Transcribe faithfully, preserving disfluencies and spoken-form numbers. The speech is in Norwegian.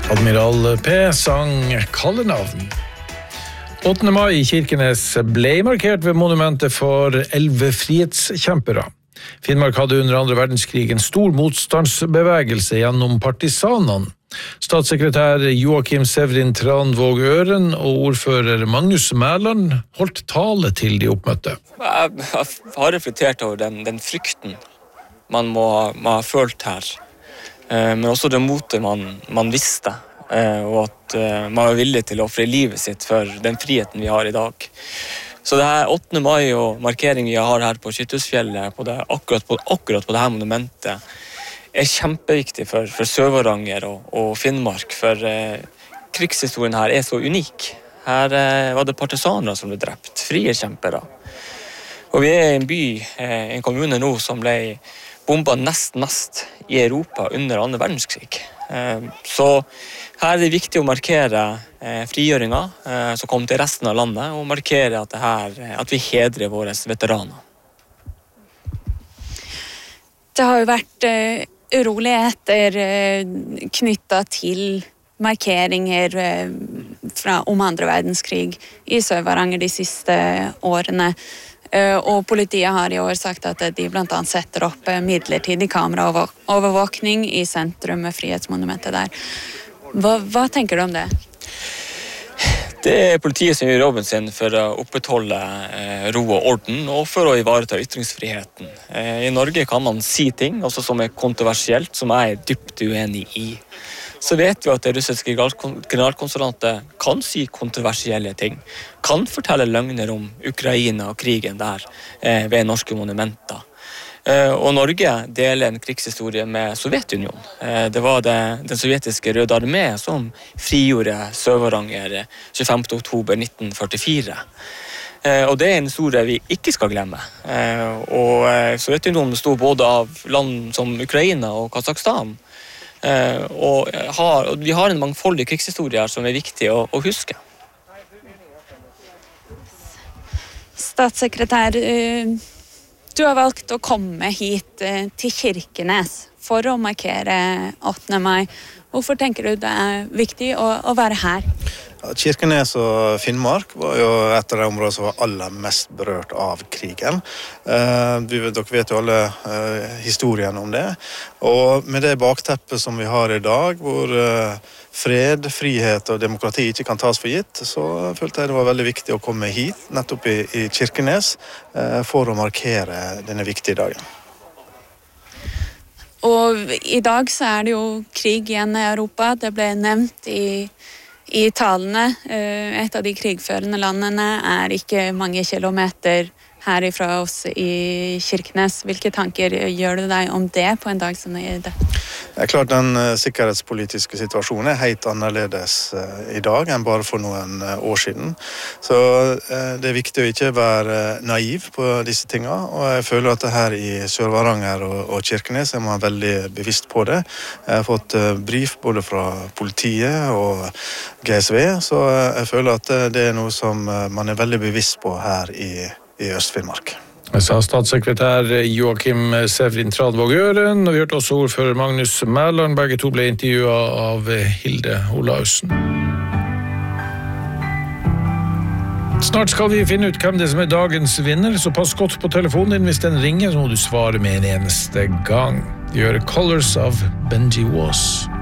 Admiral P sang kallenavn. åttende mai i Kirkenes ble markert ved monumentet for elleve frihetskjempere. Finnmark hadde under andre verdenskrig en stor motstandsbevegelse gjennom partisanene. Statssekretær Joakim Severin Tranvåg Øren og ordfører Magnus Mæland holdt tale til de oppmøtte. Jeg har reflektert over den, den frykten man må, må ha følt her, men også det motet man, man visste, og at man var villig til å ofre livet sitt for den friheten vi har i dag. Så det her åttende mai og markeringen vi har her på Skytthusfjellet, på det, akkurat, på, akkurat på dette monumentet, er kjempeviktig for, for Sør-Varanger og, og Finnmark, for eh, krigshistorien her er så unik. Her eh, var det partisaner som ble drept, frihetskämpere. Og vi er i en by, eh, en kommune nå som ble bombet nest mest i Europa under andre verdenskrig. Eh, så her er det viktig å markere eh, frigjøringen eh, som kom til resten av landet, og markere at, det her, at vi hedrer våre veteraner. Det har jo vært eh, uroligheter eh, knyttet til markeringer eh, fra, om andre verdenskrig i Sør-Varanger de siste årene. Eh, og politiet har i år sagt at de blant annet setter opp eh, midlertidig kameraovervåkning i sentrum med Frihetsmonumentet der. Hva, hva tenker du om det? Det er politiet som gjør jobben sin for å opprettholde eh, ro og orden, og for å ivareta ytringsfriheten. Eh, I Norge kan man si ting, også som er kontroversielt, som jeg er dypt uenig i. Så vet vi at det russiske generalkonsulatet kan si kontroversielle ting, kan fortelle løgner om Ukraina og krigen der eh, ved norske monumenter. Og Norge deler en krigshistorie med Sovjetunionen. Det var det, den sovjetiske Røde Armé som frigjorde Sør-Varanger tjuefemte oktober nitten førtifire. Og det er en historie vi ikke skal glemme. Og Sovjetunionen bestod både av land som Ukraina og Kazakhstan. Og, har, og vi har en mangfoldig krigshistorie her som er viktig å, å huske. Statssekretær, du har valgt å komme hit til Kirkenes for å markere åttende mai. Hvorfor tenker du det er viktig å, å være her? Kirkenes og Finnmark var jo et av de områdene som var aller mest berørt av krigen. Eh, vi, dere vet jo alle eh, historien om det. Og med det bakteppet som vi har i dag, hvor eh, fred, frihet og demokrati ikke kan tas for gitt, så følte jeg det var veldig viktig å komme hit, nettopp i, i Kirkenes, eh, for å markere denne viktige dagen. Og i dag så er det jo krig igjen i Europa. Det ble nevnt i I talene. Et av de krigførende landene er ikke mange kilometer herifra oss i Kirkenes. Hvilke tanker gjør du deg om det på en dag som det er? Det er klart den sikkerhetspolitiske situasjonen er helt annerledes i dag enn bare for noen år siden. Så det er viktig å ikke være naiv på disse tingene, og jeg føler at det her i Sør-Varanger og Kirkenes er man veldig bevisst på det. Jeg har fått brief både fra politiet og G S V, så jeg føler at det er noe som man er veldig bevisst på her i, i Øst-Finnmark. Jeg sa statssekretær Joakim Severin Tranvåg Øren, og vi hørte også ordfører Magnus Mæland. Begge to ble intervjuet av Hilde Olaussen. Snart skal vi finne ut hvem det som er dagens vinner, så pass godt på telefonen din. Hvis den ringer, så må du svare med en eneste gang. Vi hører Colors of Benji Was.